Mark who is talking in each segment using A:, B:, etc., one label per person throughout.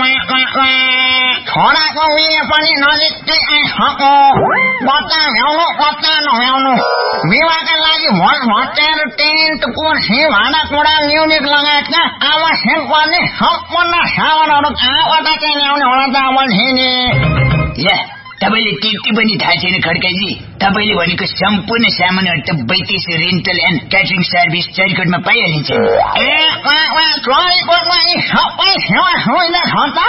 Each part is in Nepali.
A: छोराको उयो पनि नजिकै आइसक्यो बच्चा भ्याउनु बच्चा नभ्याउनु विवाहका लागि भोट भट्याएर टेन्ट कुर्सी भाँडाकुँडा म्युजिक लगायतका आवश्यक पर्ने सम्पूर्ण सामानहरू कहाँबाट चाहिँ ल्याउने होला त अब छिनी
B: तपाईले त्यति पनि थाहा छैन खड्काजी तपाईले भनेको सम्पूर्ण सामानहरू त बैतेश रेन्टल एन्ड क्याटरिङ सर्भिस चरिकोटमा पाइहालिन्छ
A: चरिकोटमा यी सबै सेवा सुविधा छ त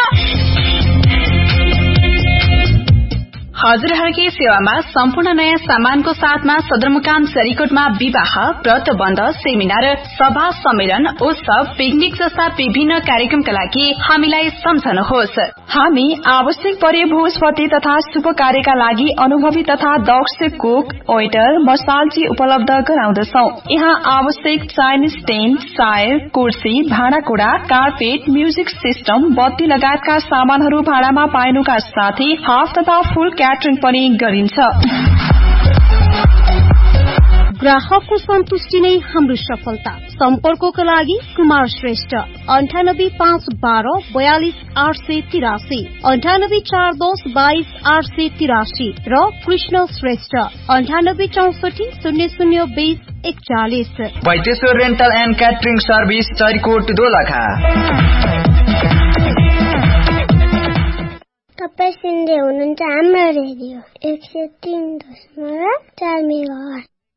C: हजुरहरूकै सेवामा सम्पूर्ण नयाँ सामानको साथमा सदरमुकाम चरिकोटमा विवाह व्रतबन्ध सेमिनार सभा सम्मेलन उत्सव पिकनिक जस्ता विभिन्न कार्यक्रमका लागि हामीलाई सम्झनुहोस्। हामी आवश्यक परे भोजपति तथा शुभ कार्यका लागि अनुभवी तथा दक्ष कुक वेटर मसालजी उपलब्ध गराउँदछौ। यहाँ आवश्यक चाइनिज टेन्ट चायर कुर्सी भाँडाकुँडा कार्पेट म्युजिक सिस्टम बत्ती लगायतका सामानहरू भाडामा पाइनुका साथै हाफ तथा फुल क्याटरिङ पनि गरिन्छ।
D: ग्राहकको सन्तुष्टि नै हाम्रो सफलता। सम्पर्कको लागि कुमार श्रेष्ठ 9851224883 9841222883 र Krishna Shrestha 9864002041।
E: Baiteshwar rental and catering service Charikot Dolakha.
F: तपाईं सुन्दै हुनुहुन्छ हाम्रो रेडियो 103.4 मेगाहर्ज।